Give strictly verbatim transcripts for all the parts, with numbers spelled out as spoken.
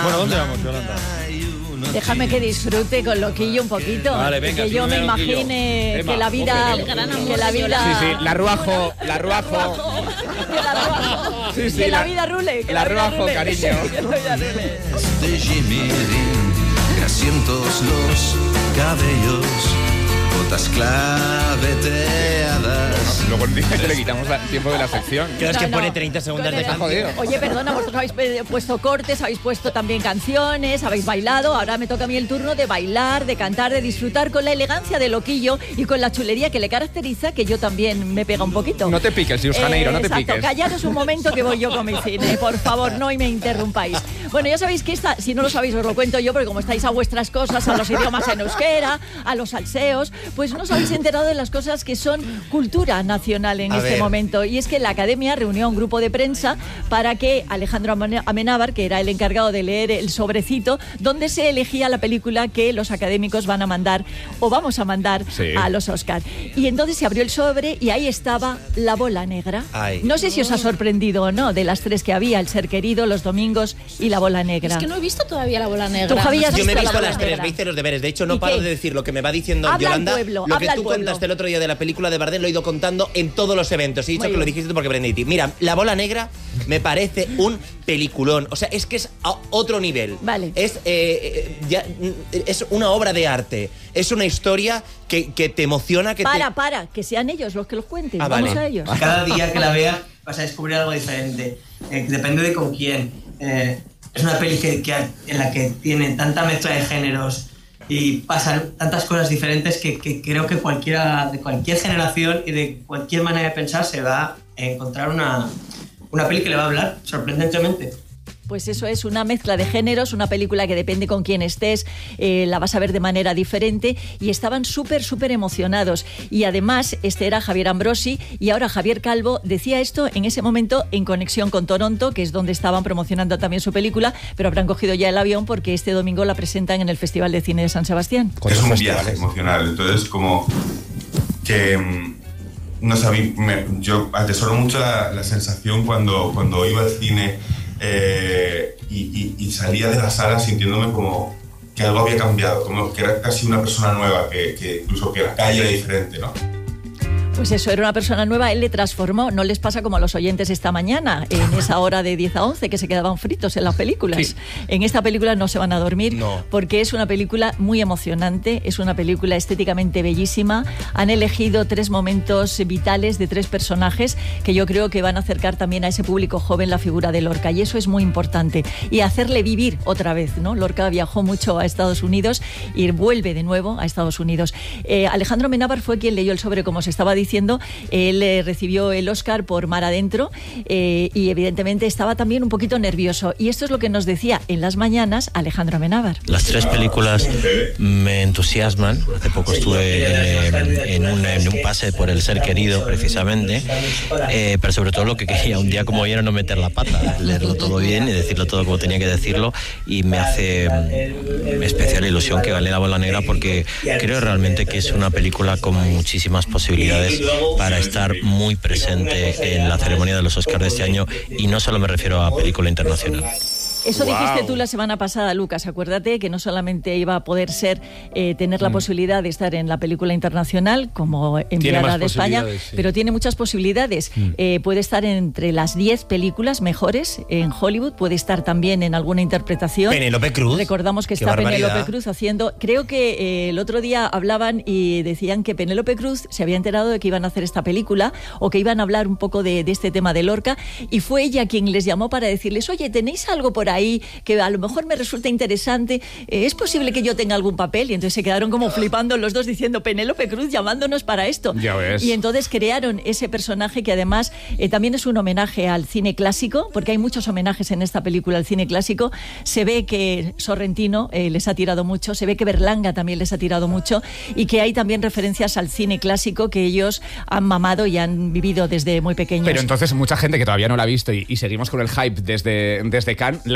Bueno, ¿dónde vamos, Yolanda? Déjame que disfrute con Loquillo un poquito. Vale, venga, que yo me Loquillo. imagine Emma, que la vida... okay, que la vida... Sí, sí, la ruajo, la ruajo. que la, ruajo, Sí, sí, que la, la- vida rule. Que la la, vida ruajo, rule. cariño. Que la vida rule. De Jimirín, grasientos los cabellos, botas claveteadas. Luego dice que le quitamos el tiempo de la sección. Creo No, que no. pone treinta segundos Con de el- Está jodido. Oye, perdona, vosotros habéis pe- puesto cortes, habéis puesto también canciones, habéis bailado. Ahora me toca a mí el turno de bailar, de cantar, de disfrutar con la elegancia de Loquillo y con la chulería que le caracteriza, que yo también me pega un poquito. No te piques, Yus Janeiro, no te exacto, piques. callaros un momento que voy yo con mi cine, por favor, no y me interrumpáis. Bueno, ya sabéis que esta, si no lo sabéis, os lo cuento yo, porque como estáis a vuestras cosas, a los idiomas en euskera, a los salseos, pues no os habéis enterado de las cosas que son cultura nacional en A este ver. momento. Y es que la Academia reunió a un grupo de prensa para que Alejandro Amene- Amenábar, que era el encargado de leer el sobrecito, donde se elegía la película que los académicos van a mandar o vamos a mandar Sí. a los Oscar. Y entonces se abrió el sobre y ahí estaba La Bola Negra. Ay. No sé si os ha sorprendido o no, de las tres que había, El Ser Querido, Los Domingos y La Bola Negra. Es que no he visto todavía La Bola Negra. Tú, Javi, has Yo me he visto visto La las Bola tres, Negra. me hice los deberes. De hecho, ¿Y no paro qué? de decir lo que me va diciendo Habla el Yolanda. pueblo, lo habla que el tú pueblo. contaste el otro día de la película de Bardem lo he ido contando en todos los eventos. Y he dicho Muy que lo bien. dijiste tú porque aprendí. Mira, La Bola Negra me parece un peliculón. O sea, es que es a otro nivel. Vale. Es, eh, eh, ya, mm, es una obra de arte. Es una historia que, que te emociona. Que Para, te... para, que sean ellos los que los cuenten. Ah, Vamos vale. a ellos. Cada día que la veas vas a descubrir algo diferente. Eh, depende de con quién. Eh, es una peli que, que- en la que tiene tanta mezcla de géneros y pasan tantas cosas diferentes que, que creo que cualquiera de cualquier generación y de cualquier manera de pensar se va a encontrar una, una peli que le va a hablar sorprendentemente. Pues eso es una mezcla de géneros, una película que depende con quién estés, eh, la vas a ver de manera diferente y estaban súper, súper emocionados. Y además, este era Javier Ambrosi y ahora Javier Calvo decía esto en ese momento en conexión con Toronto, que es donde estaban promocionando también su película, pero habrán cogido ya el avión porque este domingo la presentan en el Festival de Cine de San Sebastián. Con Es los un festivales. viaje emocional, entonces como que mm, no sé, a mí me- yo atesoro mucho la, la sensación cuando, cuando iba al cine eh, y, y- y salía de la sala sintiéndome como que algo había cambiado, como que era casi una persona nueva, que, que incluso que la calle era diferente, ¿no? Pues eso, era una persona nueva, él le transformó. No les pasa como a los oyentes esta mañana, en esa hora de diez a once, que se quedaban fritos en las películas. Sí. En esta película no se van a dormir, No. porque es una película muy emocionante, es una película estéticamente bellísima. Han elegido tres momentos vitales de tres personajes que yo creo que van a acercar también a ese público joven la figura de Lorca, y eso es muy importante. Y hacerle vivir otra vez, ¿no? Lorca viajó mucho a Estados Unidos y vuelve de nuevo a Estados Unidos. Eh, Alejandro Amenábar fue quien leyó el sobre, como se estaba diciendo. Él eh, recibió el Oscar por Mar Adentro eh, y evidentemente estaba también un poquito nervioso. Y esto es lo que nos decía en las mañanas Alejandro Amenábar. Las tres películas me entusiasman. Hace poco estuve eh, en, un, en un pase por El Ser Querido, precisamente, eh, pero sobre todo lo que quería un día como hoy era no meter la pata, leerlo todo bien y decirlo todo como tenía que decirlo, y me hace mm, especial ilusión que gane La Bola Negra, porque creo realmente que es una película con muchísimas posibilidades para estar muy presente en la ceremonia de los Oscars de este año, y no solo me refiero a película internacional. Eso Wow. dijiste tú la semana pasada, Lucas. Acuérdate que no solamente iba a poder ser eh, tener la Mm. posibilidad de estar en la película internacional como Tiene enviada más de España, posibilidades, sí. pero tiene muchas posibilidades. Mm. Eh, puede estar entre las diez películas mejores en Hollywood, puede estar también en alguna interpretación. Penélope Cruz. Recordamos que Qué está barbaridad. Penélope Cruz haciendo... Creo que eh, el otro día hablaban y decían que Penélope Cruz se había enterado de que iban a hacer esta película o que iban a hablar un poco de, de este tema de Lorca, y fue ella quien les llamó para decirles: oye, ¿tenéis algo por ahí que a lo mejor me resulta interesante? Eh, ¿Es posible que yo tenga algún papel? Y entonces se quedaron como flipando los dos diciendo: Penélope Cruz llamándonos para esto. Ya ves. Y entonces crearon ese personaje que además eh, también es un homenaje al cine clásico, porque hay muchos homenajes en esta película al cine clásico. Se ve que Sorrentino eh, les ha tirado mucho, se ve que Berlanga también les ha tirado mucho, y que hay también referencias al cine clásico que ellos han mamado y han vivido desde muy pequeños. Pero entonces mucha gente que todavía no la ha visto y, y seguimos con el hype desde, desde Cannes, la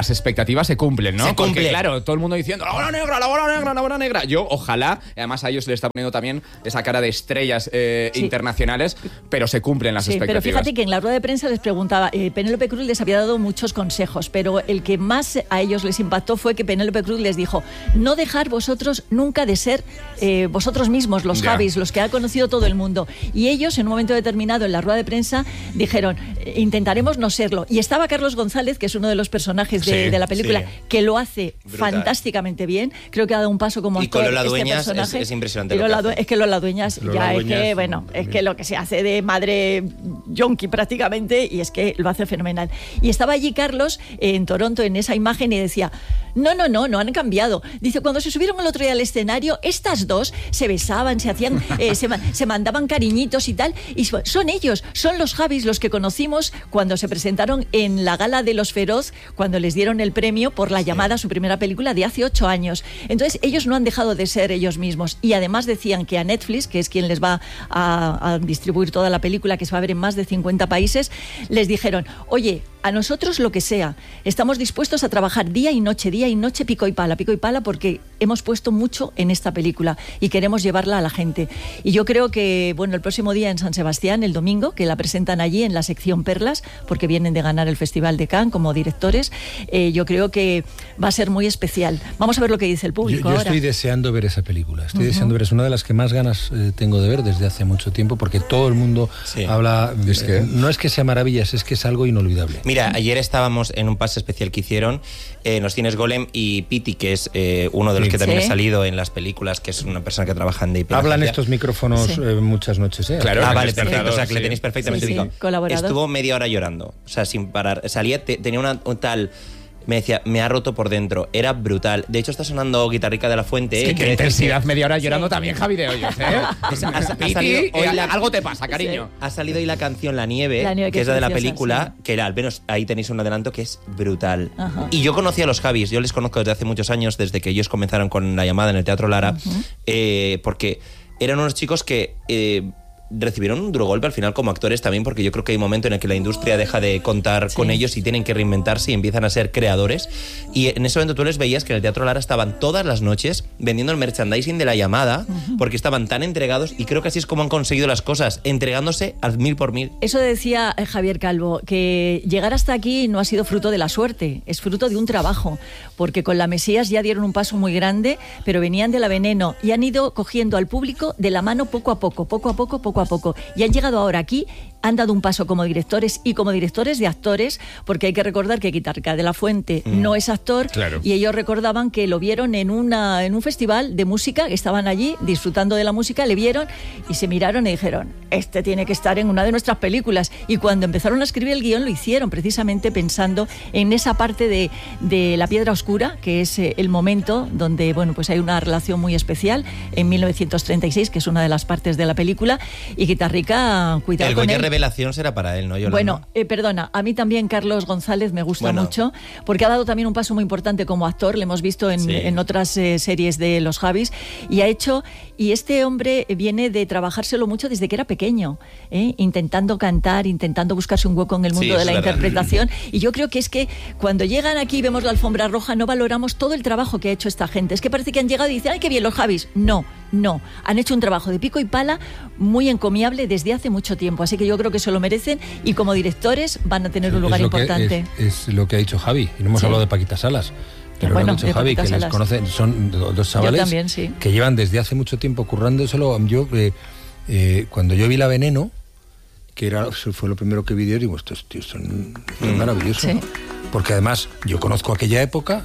las expectativas se cumplen, ¿no? Se Porque, cumple. claro, todo el mundo diciendo la bola negra, la bola negra, la bola negra. Yo, ojalá, además a ellos le está poniendo también esa cara de estrellas eh, Sí. internacionales, pero se cumplen las Sí, pero expectativas. fíjate que en la rueda de prensa les preguntaba, eh, Penélope Cruz les había dado muchos consejos, pero el que más a ellos les impactó fue que Penélope Cruz les dijo, no dejar vosotros nunca de ser eh, vosotros mismos, los Ya. Javis, los que ha conocido todo el mundo. Y ellos, en un momento determinado, en la rueda de prensa, dijeron, eh, intentaremos no serlo. Y estaba Carlos González, que es uno de los personajes de, Sí, de la película, sí. que lo hace Brutal. fantásticamente bien. Creo que ha dado un paso como Y con actor Lola este Dueñas es- personaje. es impresionante Y lo que Lola hace. Due- es que Lola Dueñas Lola ya Dueñas, es que, bueno, es que lo que se hace de madre yonki prácticamente, y es que lo hace fenomenal. Y estaba allí Carlos eh, en Toronto en esa imagen y decía, no, no, no, no han cambiado. Dice, cuando se subieron el otro día al escenario, estas dos se besaban, se hacían, eh, se, ma- se mandaban cariñitos y tal, y so- son ellos, son los Javis los que conocimos cuando se presentaron en la gala de Los Feroz, cuando les dieron el premio por La Llamada, su primera película de hace ocho años. Entonces, ellos no han dejado de ser ellos mismos. Y además decían que a Netflix, que es quien les va a, a distribuir toda la película, que se va a ver en más de cincuenta países, les dijeron, oye, a nosotros lo que sea, estamos dispuestos a trabajar día y noche, día y noche, pico y pala, pico y pala, porque hemos puesto mucho en esta película y queremos llevarla a la gente. Y yo creo que, bueno, el próximo día en San Sebastián, el domingo, que la presentan allí en la sección Perlas, porque vienen de ganar el Festival de Cannes como directores, eh, yo creo que va a ser muy especial. Vamos a ver lo que dice el Yo, público yo ahora. estoy deseando ver esa película. Estoy deseando ver. Es una de las que más ganas eh, tengo de ver desde hace mucho tiempo, porque todo el mundo Sí. habla. Es que- eh, no es que sea maravillas, es que es algo inolvidable. Mira, ayer estábamos en un pase especial que hicieron eh, en los cines Golem y Piti, que es eh, uno de los Sí. que también Sí. ha salido en las películas, que es una persona que trabaja en D I P. Hablan estos micrófonos Sí. eh, muchas noches, ¿eh? Claro. Ah, el vale, despertador, perfecto. O sea, que le sí. tenéis perfectamente Sí, sí, ubicado. colaborador. Estuvo media hora llorando, o sea, sin parar. Salía, te- tenía una un tal... Me decía, me ha roto por dentro. Era brutal. De hecho, está sonando Guitarrica de la Fuente. Es eh, que que qué decía- intensidad, media hora llorando Sí. también, Javi de Hoyos, ¿eh? Pues ha- ha Piti, salido hoy eh, la- algo te pasa, cariño. Ha salido hoy la canción La Nieve, La Nieve, que que es la de la preciosa, película, que era, al menos ahí tenéis un adelanto que es brutal. Ajá. Y yo conocí a los Javis, yo les conozco desde hace muchos años, desde que ellos comenzaron con La Llamada en el Teatro Lara, eh, porque eran unos chicos que... eh, recibieron un duro golpe al final como actores también, porque yo creo que hay un momento en el que la industria deja de contar Sí. con ellos y tienen que reinventarse y empiezan a ser creadores. Y en ese momento tú les veías que en el Teatro Lara estaban todas las noches vendiendo el merchandising de La Llamada, porque estaban tan entregados, y creo que así es como han conseguido las cosas, entregándose al mil por mil. Eso decía eh, Javier Calvo, que llegar hasta aquí no ha sido fruto de la suerte, es fruto de un trabajo, porque con la Mesías ya dieron un paso muy grande, pero venían de la Veneno y han ido cogiendo al público de la mano poco a poco, poco a poco, poco a poco. Y han llegado ahora aquí, han dado un paso como directores y como directores de actores, porque hay que recordar que Guitarrica de la Fuente Mm. no es actor, Claro. y ellos recordaban que lo vieron en, una, en un festival de música, que estaban allí disfrutando de la música, le vieron y se miraron y dijeron, este tiene que estar en una de nuestras películas. Y cuando empezaron a escribir el guión lo hicieron precisamente pensando en esa parte de, de La Piedra Oscura, que es eh, el momento donde, bueno, pues hay una relación muy especial en mil novecientos treinta y seis, que es una de las partes de la película, y Guitarrica, cuidado El con Goya él. Revelación será para él, ¿no, Yolanda? Bueno, eh, perdona, a mí también Carlos González me gusta Bueno. mucho, porque ha dado también un paso muy importante como actor, le hemos visto en, Sí. en otras eh, series de los Javis, y ha hecho, y este hombre viene de trabajárselo mucho desde que era pequeño, ¿eh? Intentando cantar, intentando buscarse un hueco en el Sí, mundo eso de la es verdad. interpretación, y yo creo que es que cuando llegan aquí y vemos la alfombra roja no valoramos todo el trabajo que ha hecho esta gente, es que parece que han llegado y dicen, ay, qué bien los Javis, no, no, han hecho un trabajo de pico y pala muy encomiable desde hace mucho tiempo, así que yo creo que se lo merecen y como directores van a tener un lugar es lo que- importante. es, es lo que ha dicho Javi. Y no hemos Sí. hablado de Paquita Salas. Pero Bueno, lo que ha de dicho Javi, Paquita que les Salas. conocen, son do- dos chavales también, sí. que llevan desde hace mucho tiempo currándoselo. Yo, eh, eh, cuando yo vi La Veneno, que era, fue lo primero que vi, yo digo, estos tíos son, son maravillosos. Sí. Porque además, yo conozco aquella época.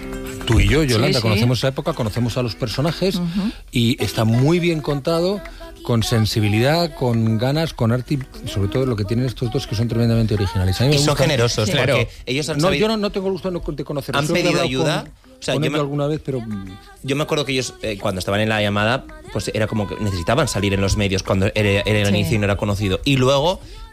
Tú y yo, Yolanda, sí. conocemos esa época, conocemos a los personajes y está muy bien contado, con sensibilidad, con ganas, con arte y sobre todo lo que tienen estos dos que son tremendamente originales. A mí me Y son gusta- generosos, Sí. porque Claro. ellos han No, sabido- yo no, no tengo el gusto de conocer. ¿Han Solo he pedido hablado ayuda? Con, O sea, con yo ellos me- alguna vez, pero Yo me acuerdo que ellos, eh, cuando estaban en La Llamada, pues era como que necesitaban salir en los medios cuando era, era el Sí. inicio y no era conocido. Y luego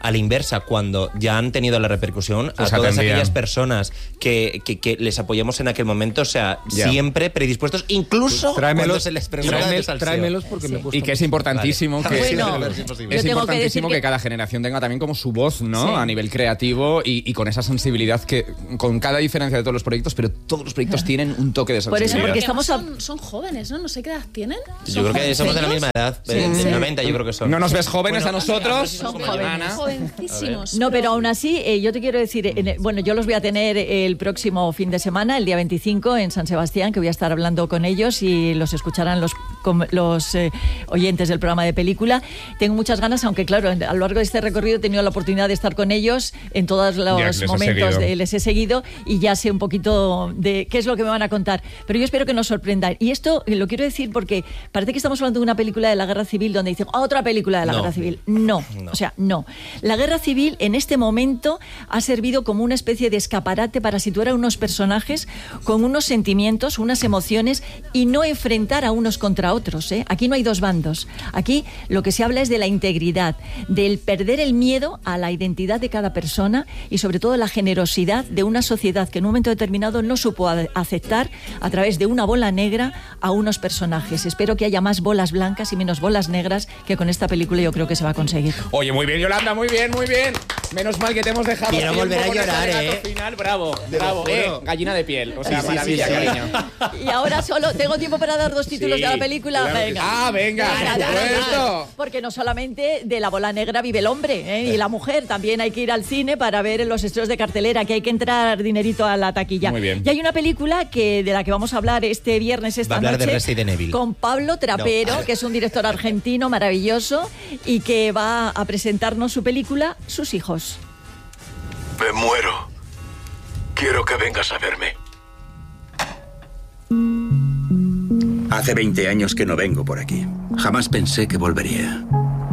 a la inversa, cuando ya han tenido la repercusión, Pues a todas atendían. aquellas personas que, que, que les apoyamos en aquel momento, o sea, Ya. siempre predispuestos, incluso cuando Tráemelos, se les pregunta tráeme- de salseo. tráemelos porque me cuesta Y que es mucho. importantísimo Vale. que Bueno, es yo imposible. es tengo que importantísimo decir que, que- cada generación tenga también como su voz, ¿no? Sí. A nivel creativo y, y con esa sensibilidad que con cada diferencia de todos los proyectos, pero todos los proyectos tienen un toque de Por eso, sensibilidad. porque Porque estamos a- son, son jóvenes, ¿no? No sé qué edad tienen. Yo creo que somos de la misma edad, eh, de Sí. noventa yo creo que son. ¿No nos ves jóvenes Bueno, a nosotros? Son Como jóvenes. Ivana. Jovencísimos. No, pero aún así, eh, yo te quiero decir, en el- bueno, yo los voy a tener el próximo fin de semana, el día veinticinco, en San Sebastián, que voy a estar hablando con ellos y los escucharán los, com- los eh, oyentes del programa de película. Tengo muchas ganas, aunque claro, en- a lo largo de este recorrido he tenido la oportunidad de estar con ellos en todos los Ya, les has momentos, seguido. de, les he seguido y ya sé un poquito de qué es lo que me van a contar. Pero yo espero que nos sorprendan. Y esto eh, lo quiero decir porque parece que estamos hablando de una película de la Guerra Civil donde dicen, "Ah, otra película de la No. Guerra Civil". No, No. o sea, no. La Guerra Civil en este momento ha servido como una especie de escaparate para situar a unos personajes con unos sentimientos, unas emociones y no enfrentar a unos contra otros, ¿eh? Aquí no hay dos bandos. Aquí lo que se habla es de la integridad, del perder el miedo a la identidad de cada persona y sobre todo la generosidad de una sociedad que en un momento determinado no supo a- aceptar a través de una bola negra a unos personajes. Espero que haya más bolas blancas y menos bolas negras, que con esta película yo creo que se va a conseguir. Oye, muy bien, Yolanda, muy bien, muy bien. Menos mal que te hemos dejado. Quiero tiempo volver a con ese llorar, alegato ¿eh? Final. Bravo, Te lo bravo. juro. Eh, gallina de piel. O sea, Sí, sí, maravilla, sí, sí. cariño. Y ahora solo tengo tiempo para dar dos títulos Sí, de la película. claro que Venga. sí. Ah, venga, Da, por da, da, da, da. supuesto. Porque no solamente de la bola negra vive el hombre, ¿eh? Y la mujer. También hay que ir al cine para ver los estrenos de cartelera, que hay que entrar dinerito a la taquilla. Muy bien. Y hay una película que de la que vamos a hablar este viernes, esta Va a hablar de noche, Resident Evil. con Pablo Trapero, No. que es un director argentino maravilloso y que va a presentarnos su película Sus hijos. Me muero. Quiero que vengas a verme. Hace veinte años que no vengo por aquí. Jamás pensé que volvería.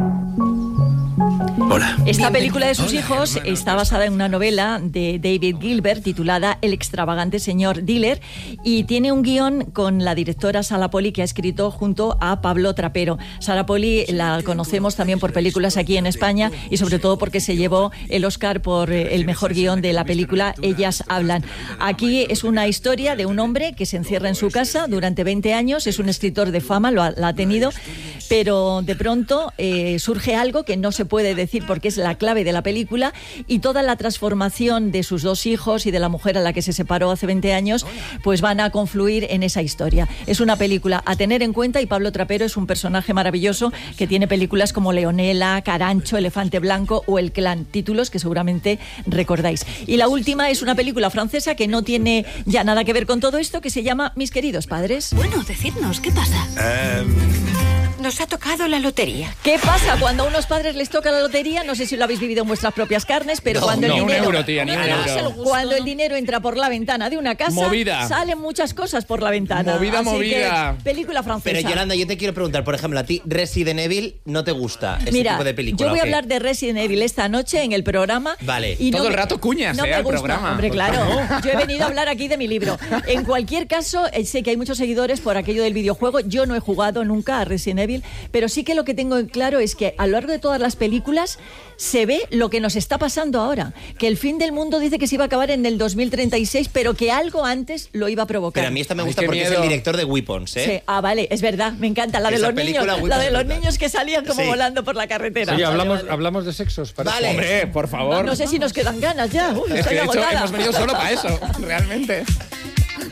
Hola. Esta película de sus hijos está basada en una novela de David Gilbert titulada El extravagante señor Diller y tiene un guión con la directora Sara Poli, que ha escrito junto a Pablo Trapero. Sara Poli la conocemos también por películas aquí en España y sobre todo porque se llevó el Oscar por eh, el mejor guión de la película Ellas hablan. Aquí es una historia de un hombre que se encierra en su casa durante veinte años, es un escritor de fama, lo ha, la ha tenido, pero de pronto eh, surge algo que no se puede decir porque es la clave de la película y toda la transformación de sus dos hijos y de la mujer a la que se separó hace veinte años pues van a confluir en esa historia. Es una película a tener en cuenta y Pablo Trapero es un personaje maravilloso que tiene películas como Leonela, Carancho, Elefante Blanco o El Clan, títulos que seguramente recordáis. Y la última es una película francesa que no tiene ya nada que ver con todo esto, que se llama Mis queridos padres. Bueno, decidnos, ¿qué pasa? Em, Nos ha tocado la lotería. ¿Qué pasa cuando a unos padres les toca la lotería? No sé si lo habéis vivido en vuestras propias carnes, pero No, cuando no, el un dinero, euro, tía, ni un euro. cuando el dinero entra por la ventana de una casa, Movida. salen muchas cosas por la ventana. Movida, Así movida. que, película francesa. Pero Yolanda, yo te quiero preguntar, por ejemplo, a ti Resident Evil no te gusta este Mira, tipo de película. yo voy a ¿o qué? hablar de Resident Evil esta noche en el programa. Vale. Y Todo no el me- rato cuñas, no eh, me al gusta, programa. Hombre, Pues claro. no. Yo he venido a hablar aquí de mi libro. En cualquier caso, eh, sé que hay muchos seguidores por aquello del videojuego. Yo no he jugado nunca a Resident Evil, pero sí que lo que tengo en claro es que a lo largo de todas las películas se ve lo que nos está pasando ahora. Que el fin del mundo dice que se iba a acabar en el dos mil treinta y seis, pero que algo antes lo iba a provocar. Pero a mí esta me Ay, gusta qué porque es miedo. el director de Weapons, ¿eh? Sí. Ah, vale, es verdad, me encanta. La de Esa los niños, película, la Weapons, de los es verdad. niños que salían como Sí. volando por la carretera. Oye, Vale, hablamos, vale. hablamos de sexos. parece. Vale. Hombre, por favor. No sé si nos quedan ganas ya. Uy, Es estoy que de hecho agotada. hemos venido solo para eso, realmente.